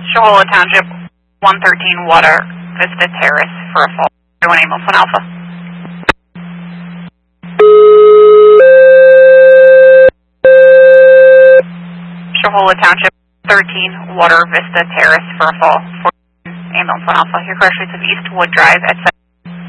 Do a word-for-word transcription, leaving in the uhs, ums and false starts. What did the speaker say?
Shohola Township, one thirteen Water Vista Terrace for a fall. one ambulance one Alpha. Shohola Township, thirteen Water Vista Terrace for a fall. ambulance one Alpha. Your crash rates of Eastwood Drive at